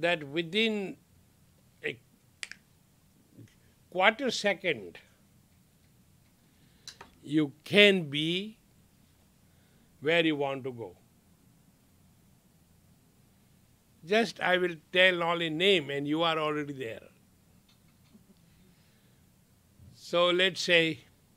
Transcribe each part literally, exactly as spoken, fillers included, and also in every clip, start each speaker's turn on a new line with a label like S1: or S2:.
S1: that within a quarter second you can be where you want to go. Just I will tell only name and you are already there. So let's say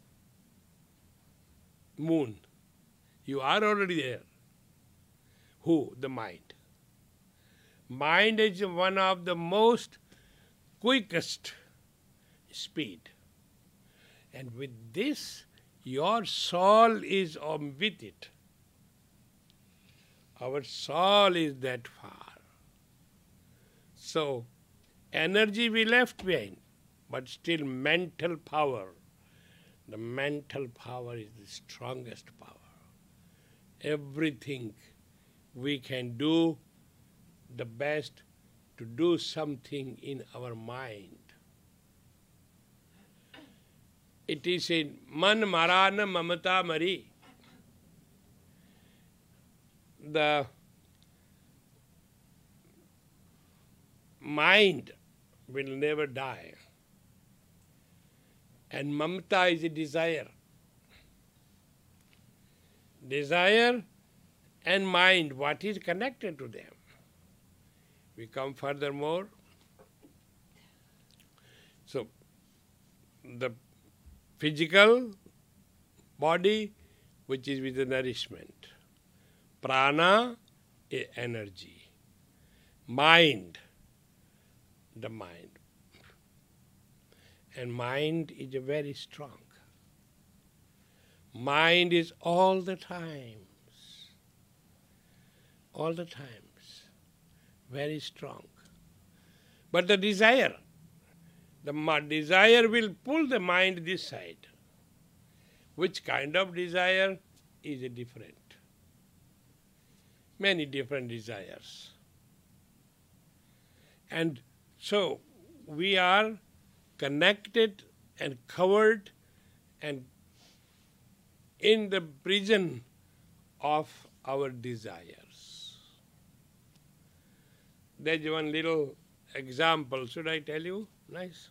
S1: moon. You are already there. Who? The mind. Mind is one of the most quickest speed. And with this, your soul is on with it. Our soul is that far. So, energy we left behind, but still mental power. The mental power is the strongest power. Everything we can do the best to do something in our mind. It is in man marana mamata mari. The mind will never die. And mamata is a desire. Desire and mind, what is connected to them? We come furthermore. So, the physical body, which is with the nourishment. Prana, is energy. Mind, the mind. And mind is a very strong. Mind is all the times, all the times, very strong. But the desire, the desire will pull the mind this side. Which kind of desire is a different. Many different desires. And so we are connected and covered and in the prison of our desires. There's one little example. Should I tell you? Nice.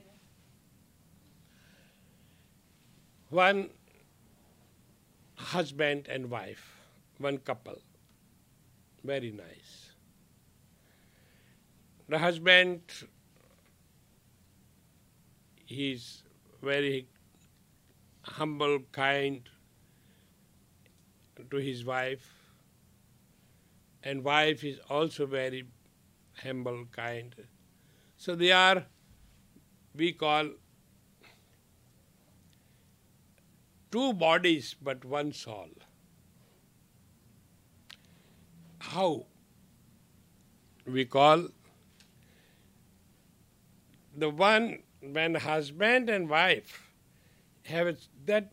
S1: One husband and wife, one couple. Very nice. The husband, he's very humble, kind to his wife, and wife is also very humble, kind. So they are, we call, two bodies but one soul. How? We call the one when husband and wife have that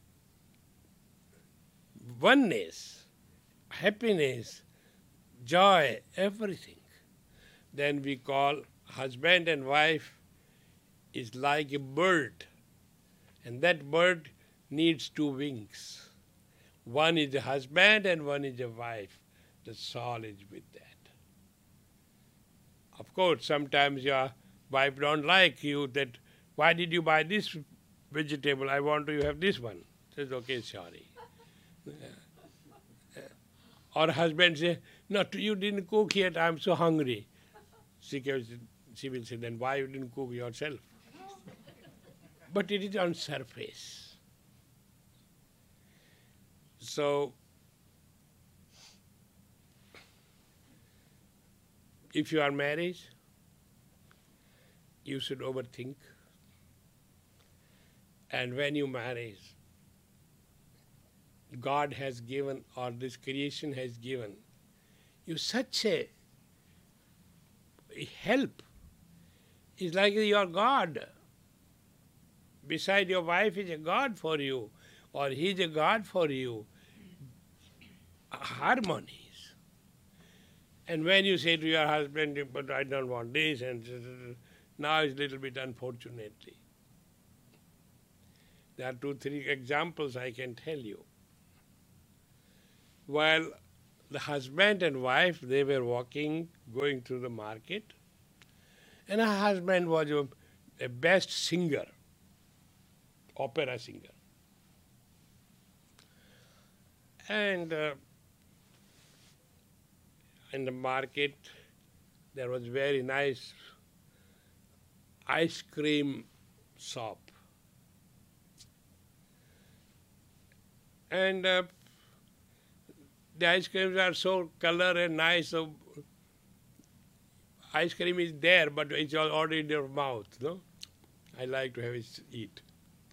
S1: oneness, happiness, joy, everything, then we call husband and wife is like a bird, and that bird needs two wings. One is a husband and one is a wife. The soul is with that. Of course, sometimes your wife don't like you that, why did you buy this vegetable? I want to have this one. Says, okay, sorry. Or husband say, no, you didn't cook yet, I'm so hungry. She, she will say, then why you didn't cook yourself? But it is on surface. So, if you are married, you should overthink. And when you marry, God has given, or this creation has given, you such a help. It's like your God. Beside your wife is a God for you, or he is a God for you. Harmonies. And when you say to your husband, but I don't want this, and now it's a little bit unfortunately. There are two, three examples I can tell you. While the husband and wife, they were walking, going through the market, and her husband was a, a best singer, opera singer. And uh, in the market, there was very nice ice cream shop. And uh, the ice creams are so color and nice, so ice cream is there, but it's already in your mouth, no? I like to have it eat.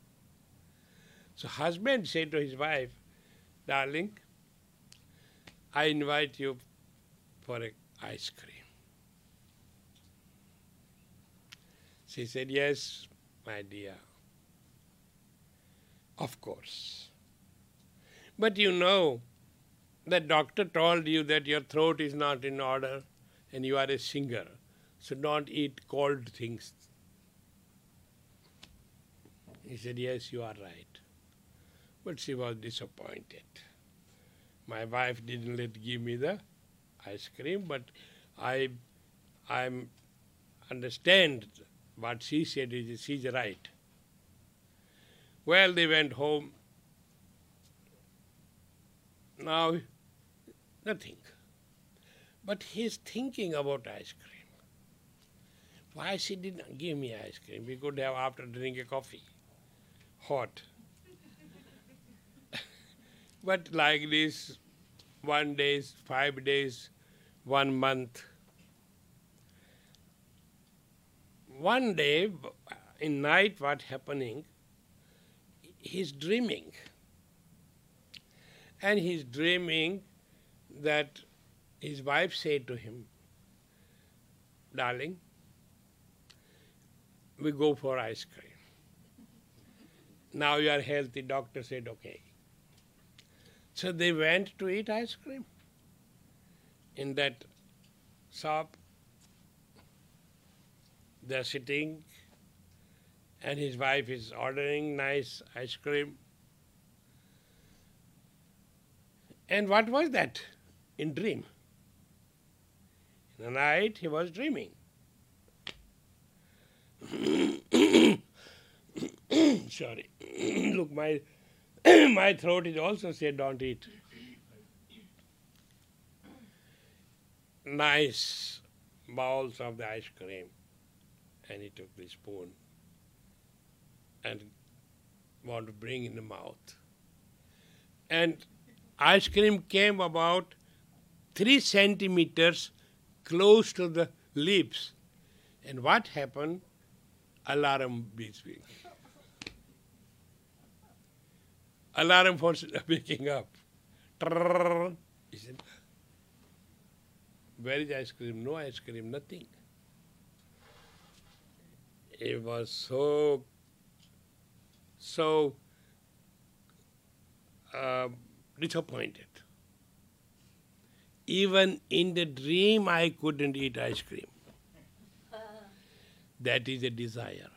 S1: So husband said to his wife, darling, I invite you for a ice cream. She said, yes, my dear, of course. But you know, the doctor told you that your throat is not in order and you are a singer, so don't eat cold things. He said, yes, you are right. But she was disappointed. My wife didn't let give me the ice cream, but I I'm understand what she said is she's right. Well, they went home. Now, nothing. But he's thinking about ice cream. Why she didn't give me ice cream? We could have after drinking coffee, hot. But like this, one day, five days, one month. One day, in night, what happening? He's dreaming. And he's dreaming that his wife said to him, darling, we go for ice cream. Now you are healthy. Doctor said, okay. So they went to eat ice cream in that shop. They're sitting and his wife is ordering nice ice cream. And what was that? In dream. In the night he was dreaming. Sorry. Look, my my throat is also said don't eat. Nice bowls of the ice cream. And he took the spoon and wanted to bring in the mouth. And ice cream came about three centimeters close to the lips. And what happened? Alarm beeping. Alarm for waking up. He said, where is ice cream? No ice cream, nothing. He was so, so uh, disappointed. Even in the dream, I couldn't eat ice cream. That is a desire.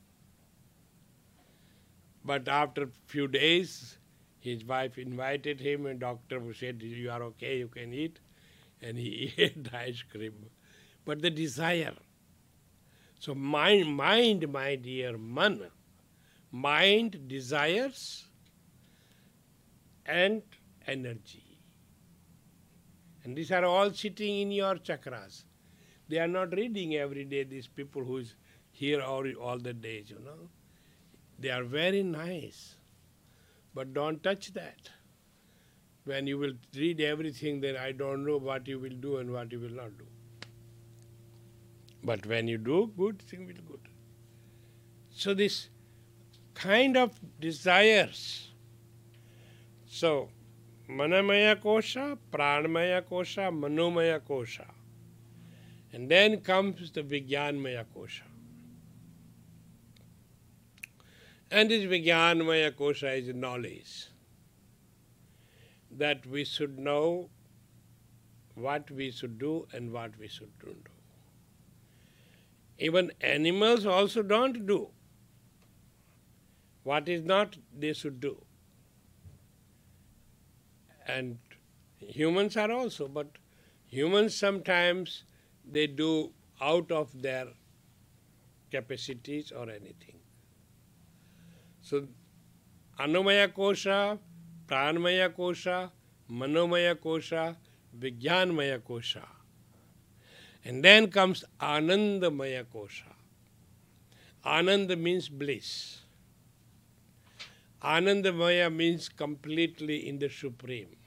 S1: But after a few days, his wife invited him, and doctor said, you are okay, you can eat. And he ate ice cream. But the desire. So mind, mind, my dear man, mind desires and energy. And these are all sitting in your chakras. They are not reading every day, these people who is here all, all the days, you know. They are very nice. But don't touch that. When you will read everything, then I don't know what you will do and what you will not do. But when you do, good thing will be good. So this kind of desires. So, Manamaya Kosha, Pranamaya Kosha, Manomaya Kosha. And then comes the Vijnanmaya Kosha. And this Vijnanmaya Kosha is knowledge. That we should know what we should do and what we should not do. Even animals also don't do. What is not, they should do. And Humans are also, but humans sometimes they do out of their capacities or anything. So, Annamaya Kosha, Pranamaya Kosha, Manomaya Kosha, Vijnanmaya Kosha. And then comes Anandamaya Kosha. Ananda means bliss. Anandamaya means completely in the Supreme.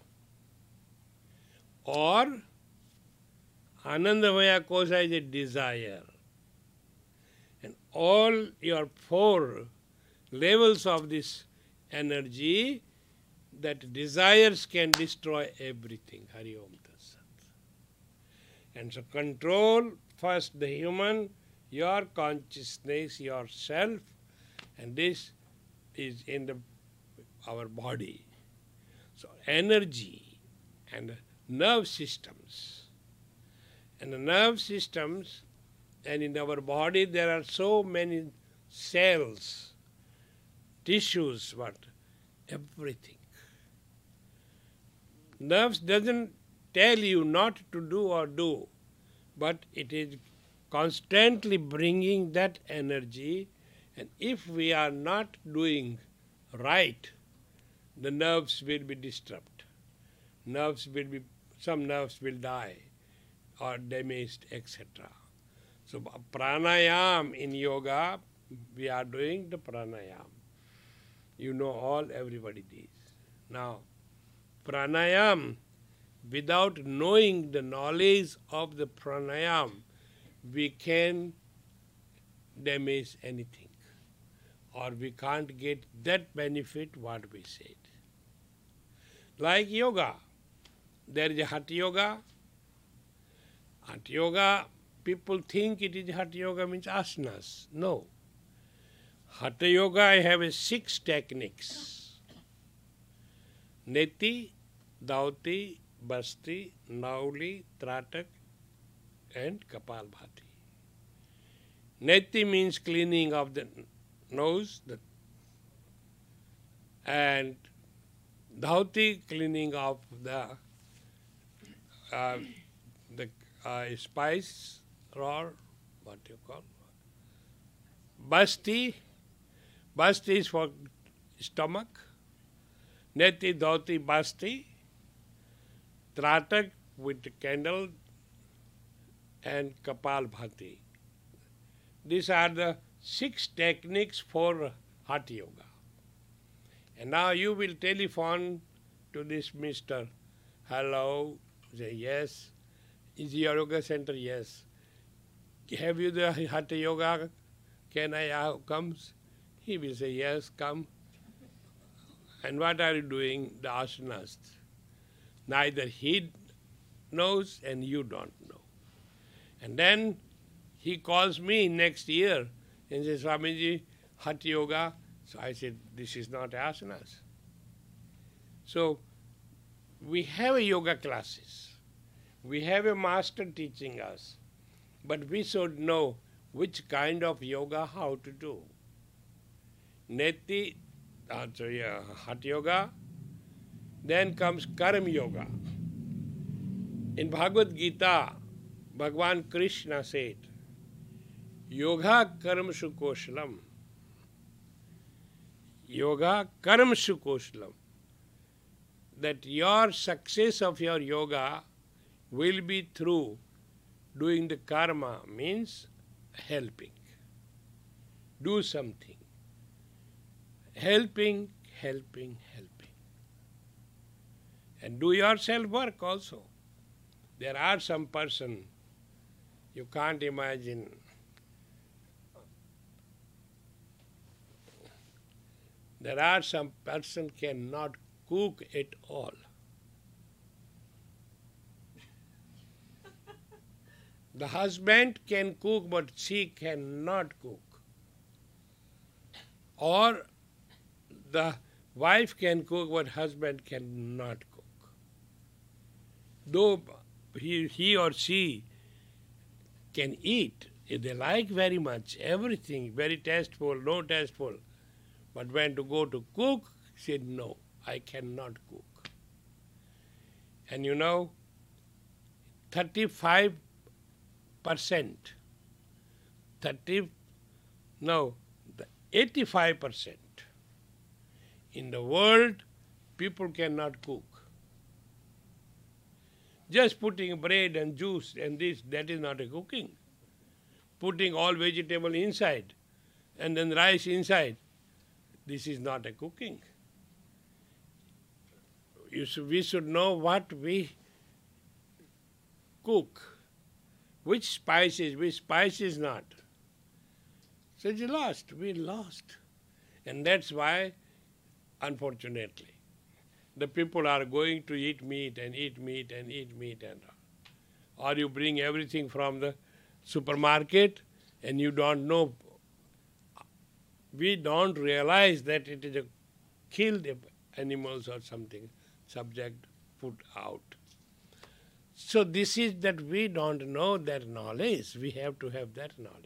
S1: Or Anandamaya Kosha is a desire. And all your four levels of this energy, that desires can destroy everything. Hari Om Tat Sat. And so control first the human, your consciousness, yourself, and this is in the our body. So energy and nerve systems. And the nerve systems, and in our body there are so many cells, tissues, what? Everything. Nerves doesn't tell you not to do or do, but it is constantly bringing that energy, and if we are not doing right, the nerves will be disturbed. Nerves will be, some nerves will die or damaged, et cetera. So pranayam in yoga, we are doing the pranayam. You know all, everybody this. Now, pranayam, without knowing the knowledge of the pranayam, we can damage anything. Or we can't get that benefit what we said. Like yoga. There is a Hatha Yoga. Hatha Yoga, people think it is Hatha Yoga means asanas. No. Hatha Yoga, I have a six techniques. Neti, Dauti, Basti, Nauli, Tratak, and Kapalbhati. Neti means cleaning of the nose, the, and Dauti, cleaning of the uh, the uh, spice, or what you call. Basti, Basti is for stomach. Neti, Dauti, Basti. Tratak with the candle, and Kapalbhati. These are the six techniques for Hatha Yoga. And now you will telephone to this mister. Hello, say yes. Is your yoga center? Yes. Have you the Hatha Yoga? Can I uh, come? He will say yes, come. And what are you doing? The asanas. Neither he knows and you don't know. And then he calls me next year and says, Swamiji, Hatha Yoga. So I said, this is not asanas. So we have a yoga classes. We have a master teaching us. But we should know which kind of yoga how to do. Neti, uh, sorry, uh, Hatha Yoga. Then comes Karma Yoga. In Bhagavad Gita, Bhagavan Krishna said, Yoga Karmashu Koshalam. Yoga Karmashu Koshalam. That your success of your yoga will be through doing the karma, means helping. Do something. Helping, helping, helping. And do your self-work also. There are some person, you can't imagine, there are some person cannot cook at all. The husband can cook, but she cannot cook. Or the wife can cook, but husband cannot cook. Though he, he or she can eat, if they like very much, everything, very tasteful, no tasteful. But when to go to cook, said no, I cannot cook. And you know, thirty-five percent, thirty, no, the eighty-five percent in the world, people cannot cook. Just putting bread and juice and this, that is not a cooking. Putting all vegetable inside and then rice inside, this is not a cooking. You should, we should know what we cook, which spices, which spices not. So it's lost, we lost. And that's why, unfortunately, the people are going to eat meat and eat meat and eat meat and all. Or you bring everything from the supermarket and you don't know. We don't realize that it is a killed animals or something, subject put out. So this is that we don't know that knowledge. We have to have that knowledge.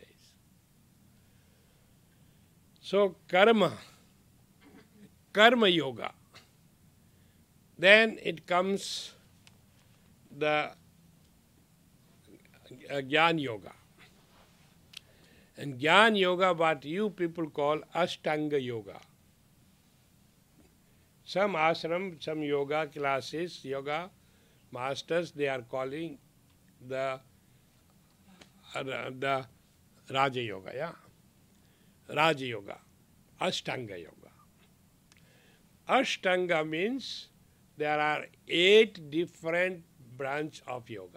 S1: So karma, karma yoga. Then it comes the uh, Jnana Yoga. And Jnana Yoga, what you people call Ashtanga Yoga. Some ashram, some yoga classes, yoga masters, they are calling the, uh, the Raja Yoga, yeah? Raja Yoga, Ashtanga Yoga. Ashtanga means there are eight different branches of yoga.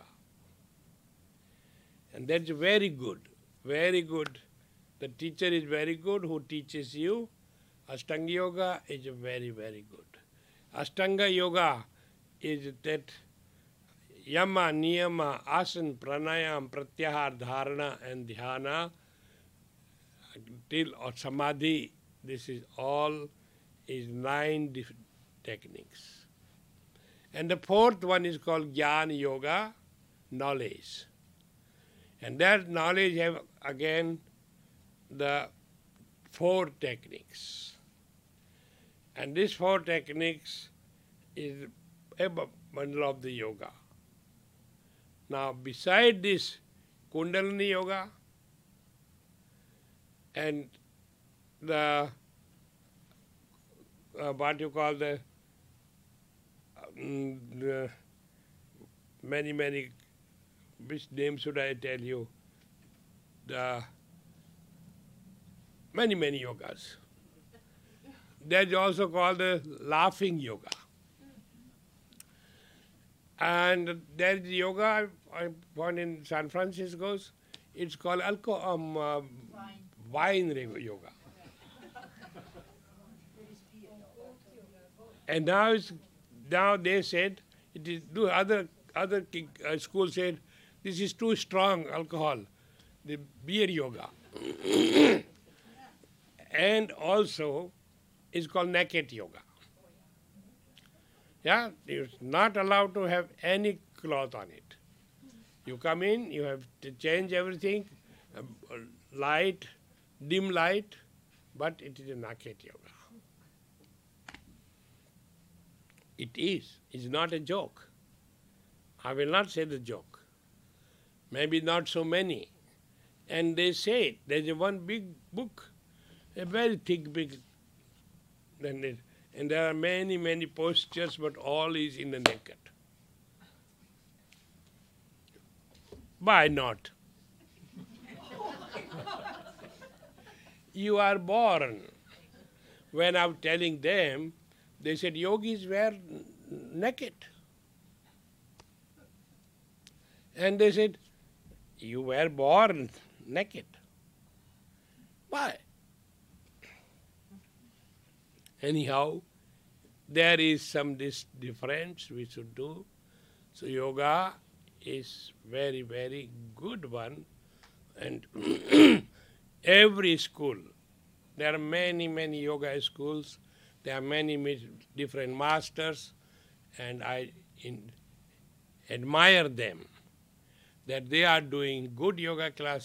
S1: And that's very good, very good. The teacher is very good who teaches you. Ashtanga Yoga is very, very good. Ashtanga Yoga is that yama, niyama, asana, pranayam, pratyahar, dharana and dhyana till or samadhi. This is all is nine different techniques. And the fourth one is called Jnana Yoga, knowledge. And that knowledge have again the four techniques. And these four techniques is a bundle of the yoga. Now beside this Kundalini Yoga and the uh, what you call the Mm, the many, many, which name should I tell you? The many, many yogas. That's also called the laughing yoga. And there is yoga I found in San Francisco. It's called alcohol, um, uh, wine. wine yoga. And now it's Now they said, it is, do other other uh, schools said, this is too strong alcohol, the beer yoga. And also, it's called naked yoga. Yeah, you're not allowed to have any cloth on it. You come in, you have to change everything, uh, light, dim light, but it is a naked yoga. It is. It's not a joke. I will not say the joke. Maybe not so many. And they say it. There's a one big book, a very thick, big, and, it, and there are many, many postures, but all is in the naked. Why not? You are born. When I'm telling them, they said, yogis were naked. And they said, you were born naked. Why? Anyhow, there is some this difference we should do. So yoga is very, very good one. And every school, there are many, many yoga schools. There are many different masters, and I in, admire them that they are doing good yoga classes.